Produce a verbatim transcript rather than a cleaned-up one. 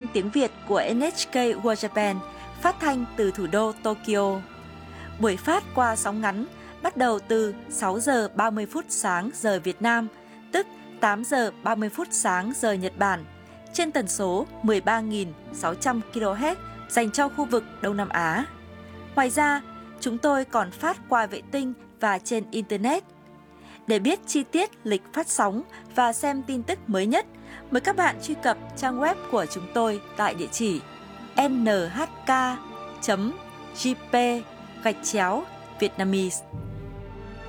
tiếng Việt của en hát ca World Japan phát thanh từ thủ đô Tokyo. Buổi phát qua sóng ngắn bắt đầu từ sáu giờ ba mươi phút sáng giờ Việt Nam, tức tám giờ ba mươi phút sáng giờ Nhật Bản, trên tần số mười ba nghìn sáu trăm ki lô héc dành cho khu vực Đông Nam Á. Ngoài ra, chúng tôi còn phát qua vệ tinh và trên Internet. Để biết chi tiết lịch phát sóng và xem tin tức mới nhất, mời các bạn truy cập trang web của chúng tôi tại địa chỉ en hát ca chấm giê pê gạch chéo Vietnamese.